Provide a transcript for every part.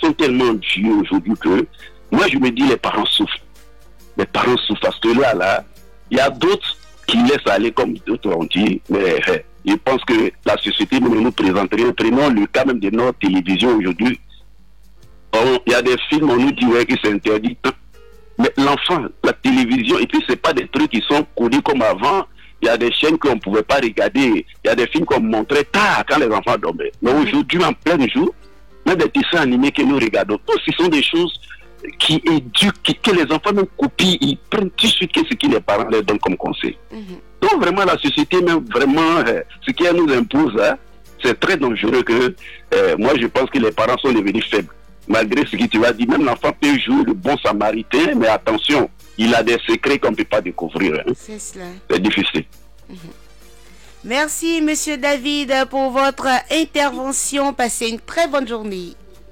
sont tellement vieux aujourd'hui que moi je me dis les parents souffrent. Les parents souffrent parce que là, il y a d'autres qui laissent aller comme d'autres ont dit, mais je pense que la société nous présenterait, prenons le cas même de notre télévision aujourd'hui. Il y a des films, on nous dit ouais, que c'est interdit. Mais l'enfant, la télévision, et puis c'est pas des trucs qui sont connus comme avant. Il y a des chaînes qu'on ne pouvait pas regarder. Il y a des films qu'on montrait tard quand les enfants dormaient. Mais aujourd'hui, en plein jour, même des dessins animés que nous regardons, tous ce sont des choses qui éduquent, que les enfants même copient, ils prennent tout de suite ce que les parents leur donnent comme conseil. Donc vraiment la société, même vraiment, ce qu'elle nous impose, c'est très dangereux que moi je pense que les parents sont devenus faibles. Malgré ce que tu as dit, même l'enfant peut jouer le bon samaritain, mais attention, il a des secrets qu'on ne peut pas découvrir. C'est cela. C'est difficile. Merci, Monsieur David, pour votre intervention. Passez une très bonne journée.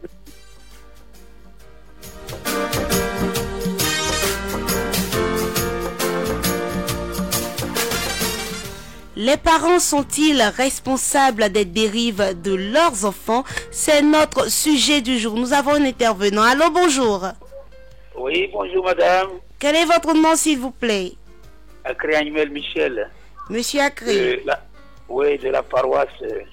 Les parents sont-ils responsables des dérives de leurs enfants? C'est notre sujet du jour. Nous avons un intervenant. Allô, bonjour. Oui, bonjour madame. Quel est votre nom, s'il vous plaît? Acré Animel Michel. Monsieur Acré. Oui, de la paroisse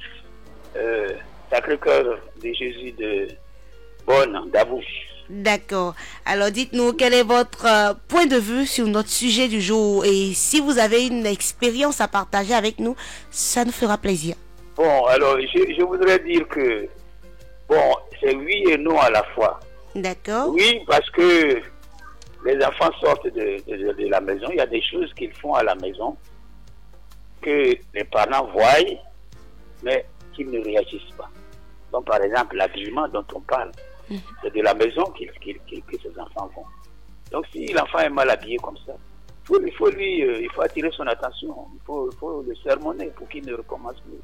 Sacré-Cœur de Jésus de Bonne, d'Abou. D'accord. Alors dites-nous quel est votre point de vue sur notre sujet du jour, et si vous avez une expérience à partager avec nous, ça nous fera plaisir. Bon, alors je voudrais dire que bon, c'est oui et non à la fois. D'accord. Oui, parce que les enfants sortent de la maison, il y a des choses qu'ils font à la maison que les parents voient, mais qu'ils ne réagissent pas. Donc par exemple, l'habillement dont on parle, c'est de la maison que ces enfants vont. Donc si l'enfant est mal habillé comme ça, il faut attirer son attention, il faut le sermonner pour qu'il ne recommence plus.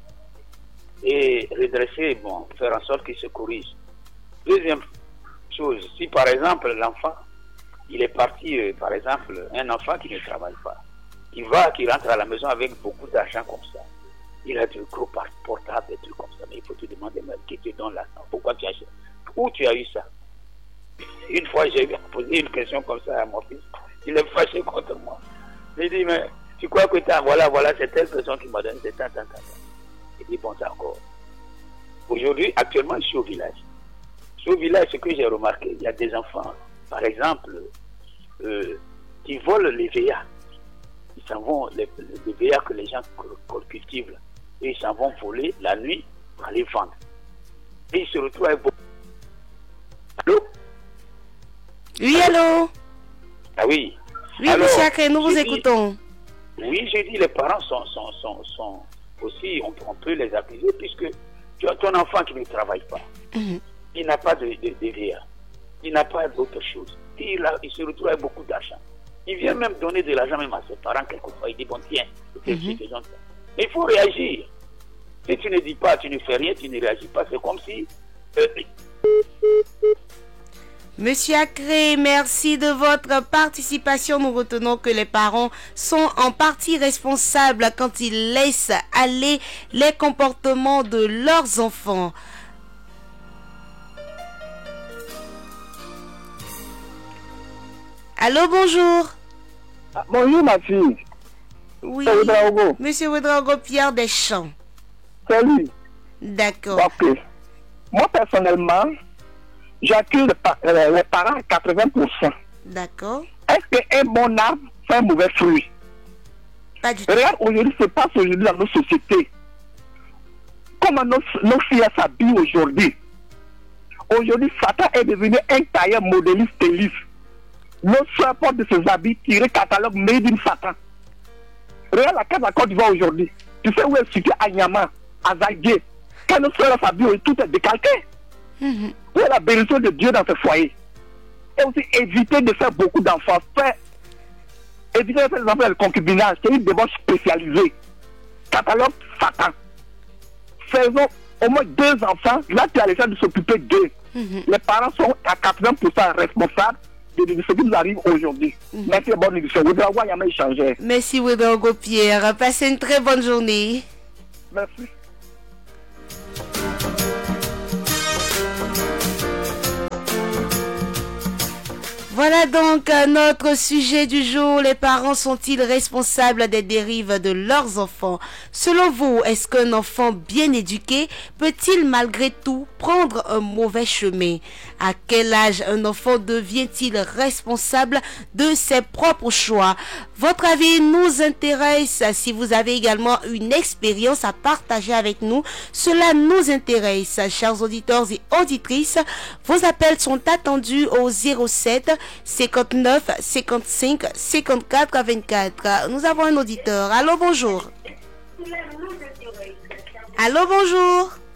Et redresser, bon, faire en sorte qu'il se corrige. Deuxième chose, si par exemple l'enfant, il est parti, par exemple, un enfant qui ne travaille pas, qui rentre à la maison avec beaucoup d'argent comme ça, il a de gros portables, des trucs comme ça, mais il faut te demander même qui te donne l'argent, pourquoi tu achètes, où tu as eu ça. Une fois j'ai posé une question comme ça à mon fils, il est fâché contre moi. Il dit, mais tu crois que voilà, c'est telle personne qui m'a donné, c'est tant. Il dit, bon, d'accord. Aujourd'hui, actuellement, je suis au village. Au village, ce que j'ai remarqué, il y a des enfants, par exemple, qui volent les veillards. Ils s'en vont, les veillards que les gens cultivent, et ils s'en vont voler la nuit pour aller vendre. Et ils se retrouvent avec beaucoup. Allô? Oui, allô? Ah oui. Oui, alors, monsieur Acré, nous vous écoutons. Oui, je dis, les parents sont aussi, on peut les accuser, puisque tu as ton enfant qui ne travaille pas. Il n'a pas de veillard. Il n'a pas d'autre chose. Il se retrouve avec beaucoup d'argent. Il vient même donner de l'argent même à ses parents quelquefois. Il dit, bon, tiens, faisons ça. Mais il faut réagir. Si tu ne dis pas, tu ne fais rien, tu ne réagis pas. C'est comme si... Monsieur Acré, merci de votre participation. Nous retenons que les parents sont en partie responsables quand ils laissent aller les comportements de leurs enfants. Allô, bonjour. Bonjour ma fille. Oui, Ouedraogo. Monsieur Ouedraogo Pierre Deschamps. Salut. D'accord. Ok. Moi personnellement, j'accuse les parents à 80%. D'accord. Est-ce qu'un bon arbre fait un mauvais fruit? Pas du tout. Regarde, aujourd'hui, se passe aujourd'hui dans nos sociétés. Comment nos filles s'habillent aujourd'hui. Aujourd'hui, Satan est devenu un tailleur modéliste styliste. Nos soeurs portent de ses habits tirés catalogue Made in Satan. Regarde la carte de la Côte d'Ivoire aujourd'hui. Tu sais où est situé à Nyama, à Zaïdé. Quand nos soeurs s'habillent, tout est décalqué. Où est la bénédiction de Dieu dans ce foyer? Et aussi éviter de faire beaucoup d'enfants. Éviter de faire des enfants de concubinage. C'est une débauche spécialisée. Catalogue Satan. Faisons au moins 2 enfants. Là, tu as les gens de s'occuper d'eux. Les parents sont à 80% responsables de ce qui nous arrive aujourd'hui. Merci, bonne édition. Vous devez jamais échanger. Merci Ouedraogo Pierre. Passez une très bonne journée. Merci. Voilà donc notre sujet du jour. Les parents sont-ils responsables des dérives de leurs enfants? Selon vous, est-ce qu'un enfant bien éduqué peut-il malgré tout prendre un mauvais chemin? À quel âge un enfant devient-il responsable de ses propres choix? Votre avis nous intéresse. Si vous avez également une expérience à partager avec nous, cela nous intéresse. Chers auditeurs et auditrices, vos appels sont attendus au 07 59 55 54 24. Nous avons un auditeur. Allô, bonjour. Allô, bonjour.